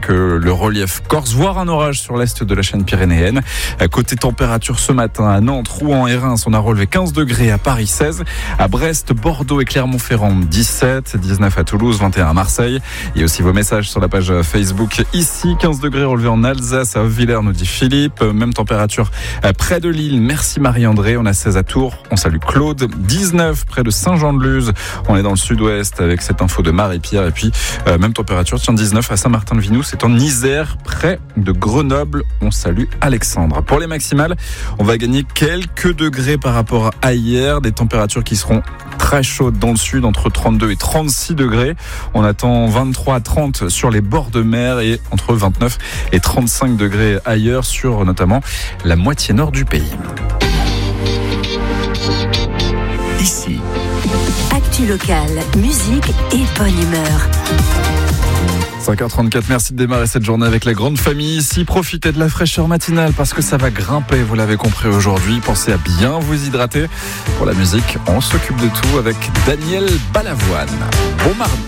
que le relief corse, voire un orage sur l'est de la chaîne pyrénéenne. Côté température ce matin, à Nantes, Rouen et Reims, on a relevé 15 degrés, à Paris 16, à Brest, Bordeaux et Clermont-Ferrand 17, 19 à Toulouse, 21 à Marseille. Il y a aussi vos messages sur la page Facebook. Ici, 15 degrés relevés en Alsace, à Hof-Villers, nous dit Philippe. Même température près de Lille. Merci Marie-André. On a 16 à Tours. On salue Claude. 19 près de Saint-Jean-de-Luz. On est dans le sud-ouest avec cette info de Marie-Pierre. Et puis, même température, 19 à Saint-Martin-de-Vinou. C'est en Isère, près de Grenoble. On salue Alexandre. Pour les maximales, on va gagner quelques degrés par rapport à hier. Des températures qui seront très chaudes dans le sud, entre 32 et 36 degrés. On attend 23 à 30 sur les bords de mer et entre 29 et 35 degrés ailleurs, sur notamment la moitié nord du pays. Ici, actu locale, musique et bonne humeur. 5h34, merci de démarrer cette journée avec la grande famille ici. Profitez de la fraîcheur matinale parce que ça va grimper, vous l'avez compris aujourd'hui. Pensez à bien vous hydrater. Pour la musique, on s'occupe de tout avec Daniel Balavoine. Bon mardi.